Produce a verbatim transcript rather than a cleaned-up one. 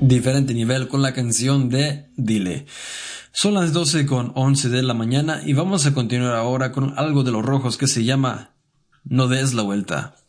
diferente nivel con la canción de Dile. Son las doce con once de la mañana y vamos a continuar ahora con algo de Los Rojos que se llama No des la vuelta.